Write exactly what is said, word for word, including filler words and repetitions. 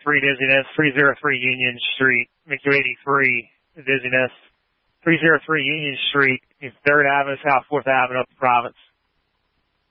three Dizziness, three oh three Union Street, McDo eighty-three, Dizziness, three oh three Union Street, Third Avenue, South fourth Avenue, up the Province.